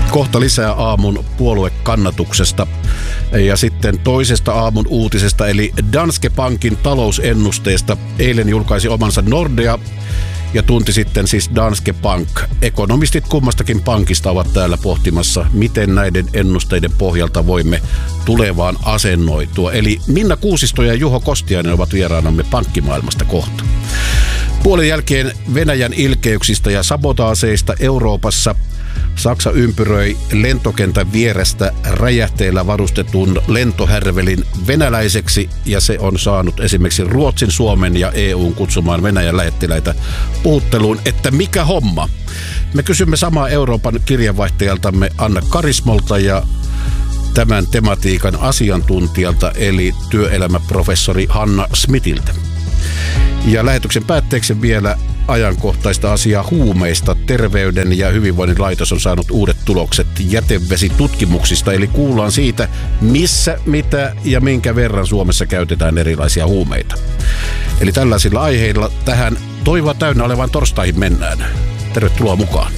Kohta lisää aamun puoluekannatuksesta ja sitten toisesta aamun uutisesta eli Danske Bankin talousennusteesta. Eilen julkaisi omansa Nordea ja tunti sitten siis Danske Bank. Ekonomistit kummastakin pankista ovat täällä pohtimassa, miten näiden ennusteiden pohjalta voimme tulevaan asennoitua. Eli Minna Kuusisto ja Juho Kostiainen ovat vieraanamme pankkimaailmasta kohta. Puolen jälkeen Venäjän ilkeyksistä ja sabotaaseista Euroopassa. Saksa ympyröi lentokentän vierestä räjähteillä varustetun lentohärvelin venäläiseksi ja se on saanut esimerkiksi Ruotsin, Suomen ja EUn kutsumaan Venäjän lähettiläitä puhutteluun, että mikä homma. Me kysymme samaa Euroopan kirjanvaihtajaltamme Anna Karismolta ja tämän tematiikan asiantuntijalta eli työelämäprofessori Hanna Smithiltä. Ja lähetyksen päätteeksi vielä ajankohtaista asiaa huumeista. Terveyden ja hyvinvoinnin laitos on saanut uudet tulokset jätevesitutkimuksista, eli kuullaan siitä, missä, mitä ja minkä verran Suomessa käytetään erilaisia huumeita. Eli tällaisilla aiheilla tähän toivoa täynnä olevan torstaihin mennään. Tervetuloa mukaan.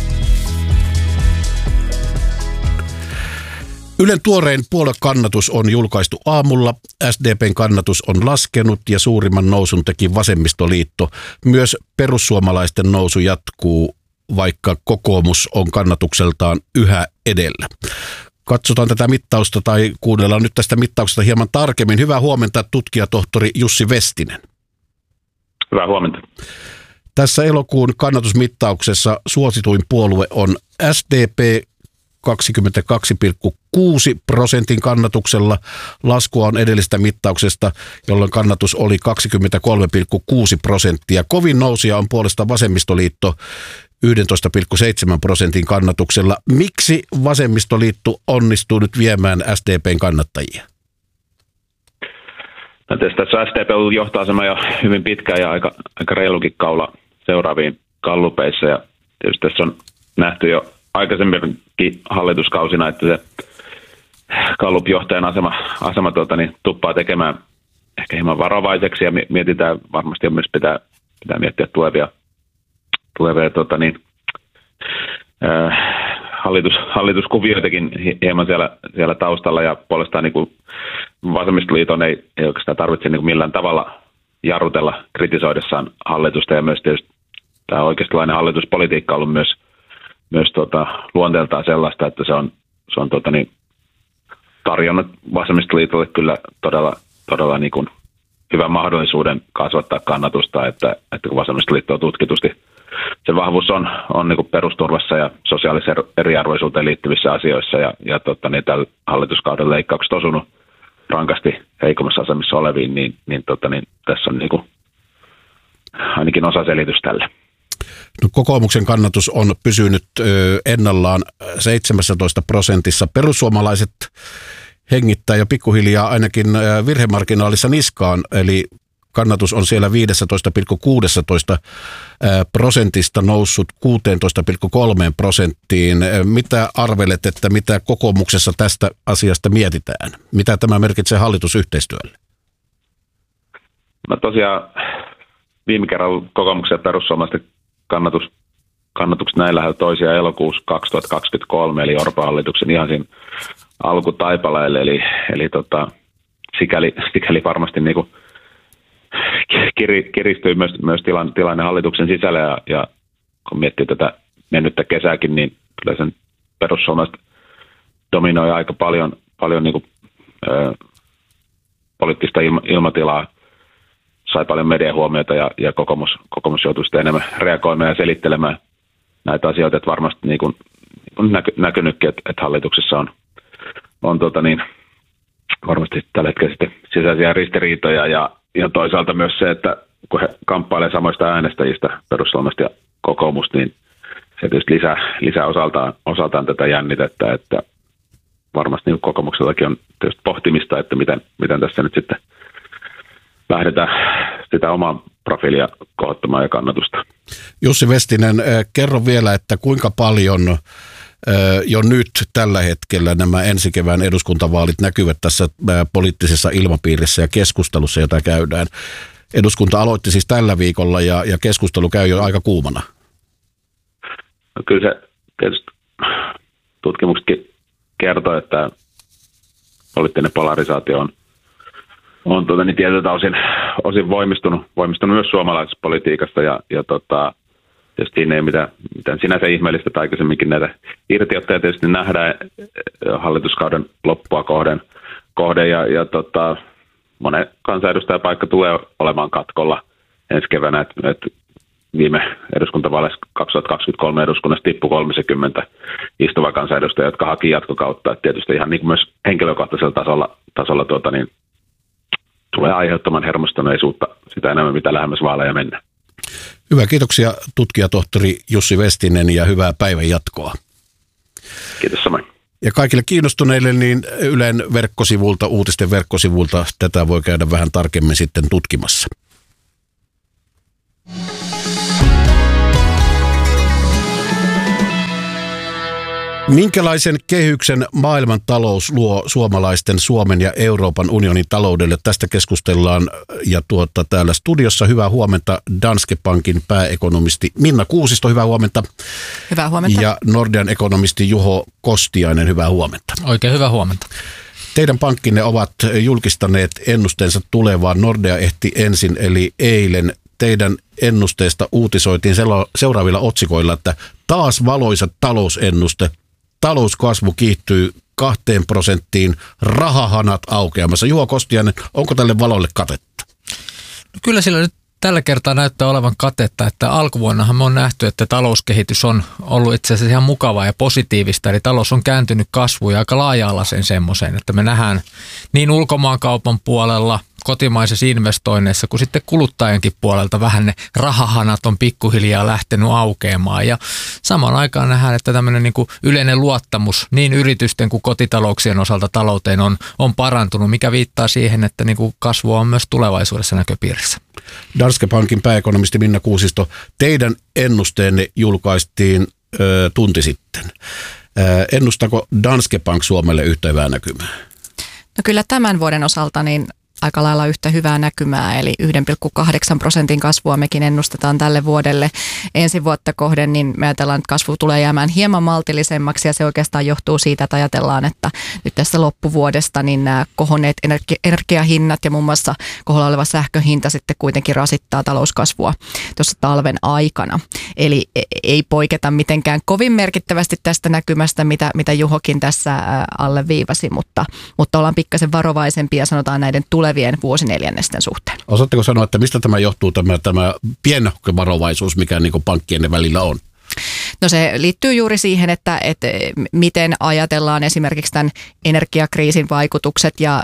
Ylen tuorein puoluekannatus on julkaistu aamulla. SDPn kannatus on laskenut ja suurimman nousun teki Vasemmistoliitto. Myös perussuomalaisten nousu jatkuu, vaikka kokoomus on kannatukseltaan yhä edellä. Katsotaan tätä mittausta tai kuunnellaan nyt tästä mittauksesta hieman tarkemmin. Hyvää huomenta tutkijatohtori Jussi Vestinen. Hyvää huomenta. Tässä elokuun kannatusmittauksessa suosituin puolue on SDP 22,6% kannatuksella. Laskua on edellisestä mittauksesta, jolloin kannatus oli 23,6%. Kovin nousija on puolesta Vasemmistoliitto 11,7% kannatuksella. Miksi Vasemmistoliitto onnistuu nyt viemään SDPn kannattajia? No, tässä SDP on ollut johtoasema jo hyvin pitkään ja aika reilukin kaula seuraaviin gallupeissa. Ja tietysti tässä on nähty jo aikaisemminkin hallituskausina, että se Gallup-johtajan asema tuppaa tekemään ehkä hieman varovaiseksi ja mietitään varmasti myös pitää miettiä tulevia hallituskuvioitakin hieman siellä taustalla ja puolestaan niin kuin Vasemmistoliiton ei oikeastaan tarvitse niin kuin millään tavalla jarrutella kritisoidessaan hallitusta ja myös tietysti tämä oikeistolainen hallituspolitiikka on ollut myös luonteeltaan sellaista, että se on tarjonnut Vasemmistoliitolle kyllä todella niin kuin hyvän mahdollisuuden kasvattaa kannatusta, että kun Vasemmistoliitto on tutkitusti, se vahvuus on niin kuin perusturvassa ja sosiaaliseen eriarvoisuuteen liittyvissä asioissa ja tällä hallituskauden leikkaukset osunut rankasti heikommassa asemissa oleviin, niin tässä on niin kuin ainakin osa selitys tälle. No, kokoomuksen kannatus on pysynyt ennallaan 17%. Perussuomalaiset hengittää jo pikkuhiljaa ainakin virhemarginaalissa niskaan, eli kannatus on siellä 15,16% noussut 16,3%. Mitä arvelet, että mitä kokoomuksessa tästä asiasta mietitään? Mitä tämä merkitsee hallitusyhteistyölle? No tosiaan viime kerralla kokoomuksen ja perussuomalaisten kannatukset näin lähellä toisiaan elokuussa 2023, eli Orpon hallituksen ihan siinä alkutaipaleelle, eli sikäli varmasti niin kuin kiristyi myös tilanne hallituksen sisällä, ja kun miettii tätä mennyttä kesääkin, niin kyllä sen perussuomalaiset dominoi aika paljon niin kuin, poliittista ilmatilaa, sai paljon mediahuomiota ja kokoomus joutui sitten enemmän reagoimaan ja selittelemään näitä asioita, että varmasti niin kuin näkynytkin, että hallituksessa on varmasti tällä hetkellä sitten sisäisiä ristiriitoja ja toisaalta myös se, että kun he kamppailevat samoista äänestäjistä, perussuomalaiset ja kokoomus, niin se tietysti lisää osaltaan tätä jännitettä, että varmasti niin kokoomuksellakin on tietysti pohtimista, että miten tässä nyt sitten lähdetään sitä omaa profiilia kohottamaan ja kannatusta. Jussi Vestinen, kerro vielä, että kuinka paljon jo nyt tällä hetkellä nämä ensi kevään eduskuntavaalit näkyvät tässä poliittisessa ilmapiirissä ja keskustelussa, jota käydään. Eduskunta aloitti siis tällä viikolla ja keskustelu käy jo aika kuumana. No kyllä se tietysti tutkimuksetkin kertoo, että poliittinen polarisaatio on tietyltä osin voimistunut myös suomalaisessa politiikassa ja tietysti siinä ei mitään sinänsä ihmeellistä tai aikaisemminkin näitä irtiottoja tietysti nähdään hallituskauden loppua kohden ja monen kansanedustajan paikka tulee olemaan katkolla ensi keväänä, että viime eduskuntavaaleissa 2023 eduskunnassa tippui 30 istuva kansanedustaja, jotka haki jatkokautta. Että tietysti ihan niin kuin myös henkilökohtaisella tasolla tulee aiheuttamaan hermostuneisuutta sitä enemmän, mitä lähemmäs vaaleja mennään. Hyvä, kiitoksia tutkijatohtori Jussi Vestinen ja hyvää päivän jatkoa. Kiitos samoin. Ja kaikille kiinnostuneille niin Ylen verkkosivulta, uutisten verkkosivulta tätä voi käydä vähän tarkemmin sitten tutkimassa. Minkälaisen kehyksen maailmantalous luo suomalaisten, Suomen ja Euroopan unionin taloudelle? Tästä keskustellaan ja täällä studiossa hyvää huomenta Danske Bankin pääekonomisti Minna Kuusisto, hyvää huomenta. Hyvää huomenta. Ja Nordean ekonomisti Juho Kostiainen, hyvää huomenta. Oikein hyvää huomenta. Teidän pankkinne ovat julkistaneet ennusteensa tulevaan. Nordea ehti ensin eli eilen. Teidän ennusteesta uutisoitiin seuraavilla otsikoilla, että taas valoisa talousennuste. Talouskasvu kiihtyy 2%, rahahanat aukeamassa. Juho Kostiainen, onko tälle valolle katetta? No kyllä sillä nyt tällä kertaa näyttää olevan katetta, että alkuvuonnahan me on nähty, että talouskehitys on ollut itse asiassa ihan mukavaa ja positiivista. Eli talous on kääntynyt kasvuun ja aika laaja-alaisen semmoiseen, että me nähdään niin ulkomaankaupan puolella, kotimaisissa investoinneissa kuin sitten kuluttajienkin puolelta vähän ne rahahanat on pikkuhiljaa lähtenyt aukeamaan ja samaan aikaan nähdään, että tämmöinen niin kuin yleinen luottamus niin yritysten kuin kotitalouksien osalta talouteen on parantunut, mikä viittaa siihen, että niin kuin kasvua on myös tulevaisuudessa näköpiirissä. Danske Bankin pääekonomisti Minna Kuusisto, teidän ennusteenne julkaistiin tunti sitten. Ennustako Danske Bank Suomelle yhtä hyvää näkymää? No kyllä tämän vuoden osalta niin aika lailla yhtä hyvää näkymää, eli 1,8% kasvua mekin ennustetaan tälle vuodelle. Ensi vuotta kohden, niin me ajatellaan, että kasvu tulee jäämään hieman maltillisemmaksi, ja se oikeastaan johtuu siitä, että ajatellaan, että nyt tässä loppuvuodesta niin nämä kohonneet energiahinnat ja muun muassa koholla oleva sähköhinta sitten kuitenkin rasittaa talouskasvua tuossa talven aikana. Eli ei poiketa mitenkään kovin merkittävästi tästä näkymästä, mitä Juhokin tässä alleviivasi, mutta ollaan pikkasen varovaisempia, sanotaan näiden tulevien vuosineljännesten suhteen. Osaatteko sanoa, että mistä tämä johtuu, tämä pienehkö varovaisuus, mikä niin kuin pankkien välillä on? No se liittyy juuri siihen, että miten ajatellaan esimerkiksi tämän energiakriisin vaikutukset, ja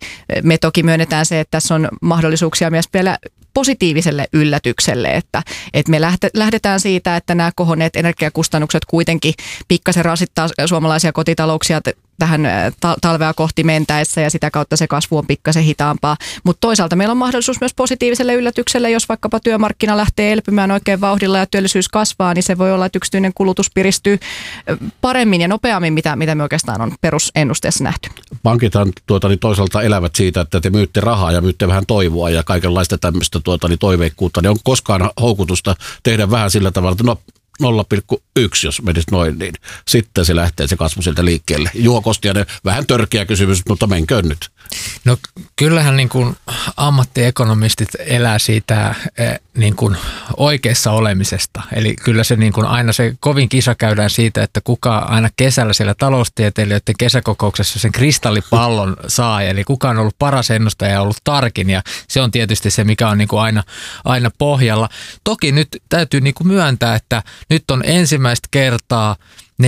me toki myönnetään se, että tässä on mahdollisuuksia myös vielä positiiviselle yllätykselle, että me lähdetään siitä, että nämä kohonneet energiakustannukset kuitenkin pikkasen rasittaa suomalaisia kotitalouksia tähän talvea kohti mentäessä, ja sitä kautta se kasvu on pikkasen hitaampaa. Mutta toisaalta meillä on mahdollisuus myös positiiviselle yllätykselle, jos vaikkapa työmarkkina lähtee elpymään oikein vauhdilla ja työllisyys kasvaa, niin se voi olla, että yksityinen kulutus piristyy paremmin ja nopeammin, mitä me oikeastaan on perusennusteessa nähty. Pankithan toisaalta elävät siitä, että te myytte rahaa ja myytte vähän toivoa ja kaikenlaista tämmöistä toiveikkuutta. Ne on koskaan houkutusta tehdä vähän sillä tavalla, että 0,1, jos menisi noin, niin sitten se lähtee se kasvu sieltä liikkeelle. Juho Kostiainen, vähän törkeä kysymys, mutta menköön nyt. No kyllähän niin kuin ammattiekonomistit elää siitä niin kuin oikeassa olemisesta. Eli kyllä se niin kuin aina se kovin kisa käydään siitä, että kuka aina kesällä siellä taloustieteilijöiden kesäkokouksessa sen kristallipallon saa. Eli kuka on ollut paras ennustaja ja ollut tarkin, ja se on tietysti se, mikä on niin kuin aina pohjalla. Toki nyt täytyy niin kuin myöntää, että nyt on ensimmäistä kertaa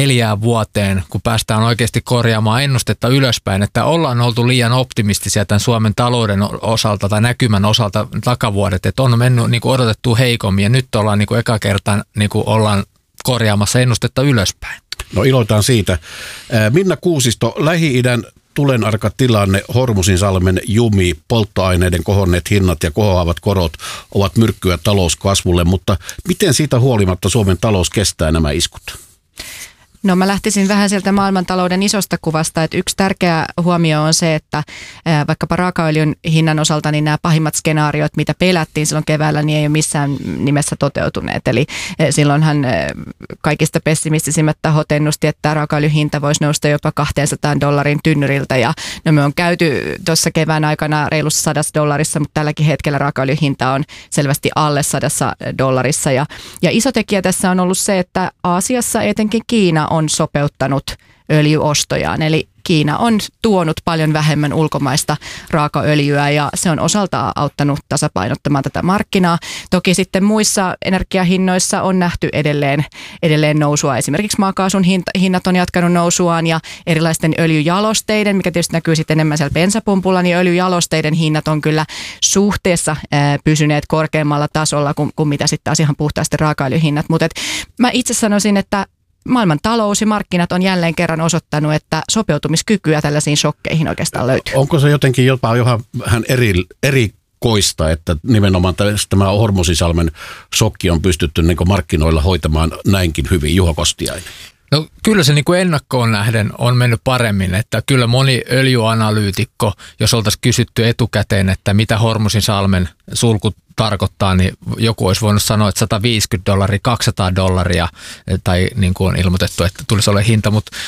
4 vuoteen, kun päästään oikeasti korjaamaan ennustetta ylöspäin, että ollaan oltu liian optimistisia tämän Suomen talouden osalta tai näkymän osalta takavuodet, että on mennyt niin kuin odotettu heikommin, ja nyt ollaan niin kuin eka kertaa niin kuin ollaan korjaamassa ennustetta ylöspäin. No iloitaan siitä. Minna Kuusisto, Lähi-idän tulenarka tilanne, Hormuzinsalmen jumi, polttoaineiden kohonneet hinnat ja kohoavat korot ovat myrkkyä talouskasvulle, mutta miten siitä huolimatta Suomen talous kestää nämä iskut? No mä lähtisin vähän sieltä maailmantalouden isosta kuvasta, että yksi tärkeä huomio on se, että vaikkapa raakaöljyn hinnan osalta niin nämä pahimmat skenaariot, mitä pelättiin silloin keväällä, niin ei ole missään nimessä toteutuneet. Eli silloinhan kaikista pessimistisimmät tahot ennusti, että raakaöljyn hinta voisi nousta jopa $200 tynnyriltä. Ja no me on käyty tuossa kevään aikana reilussa $100, mutta tälläkin hetkellä raakaöljyn hinta on selvästi alle $100. Ja iso tekijä tässä on ollut se, että Aasiassa etenkin Kiina on sopeuttanut öljyostojaan. Eli Kiina on tuonut paljon vähemmän ulkomaista raakaöljyä ja se on osaltaan auttanut tasapainottamaan tätä markkinaa. Toki sitten muissa energiahinnoissa on nähty edelleen nousua. Esimerkiksi maakaasun hinnat on jatkanut nousuaan ja erilaisten öljyjalosteiden, mikä tietysti näkyy sitten enemmän siellä bensapumpulla, niin öljyjalosteiden hinnat on kyllä suhteessa pysyneet korkeammalla tasolla kuin mitä sitten taas ihan puhtaasti raakaöljyhinnat. Mutta mä itse sanoisin, että maailman talous ja markkinat on jälleen kerran osoittanut, että sopeutumiskykyä tällaisiin shokkeihin oikeastaan löytyy. Onko se jotenkin jopa vähän erikoista, että nimenomaan tämä Hormuzisalmen shokki on pystytty niin kuin markkinoilla hoitamaan näinkin hyvin? Juho Kostiainen. No kyllä se niin kuin ennakkoon nähden on mennyt paremmin, että kyllä moni öljyanalyytikko, jos oltaisiin kysytty etukäteen, että mitä Hormuzisalmen sulku tarkoittaa, niin joku olisi voinut sanoa, että $150, $200 tai niin kuin on ilmoitettu, että tulisi olla hinta, mutta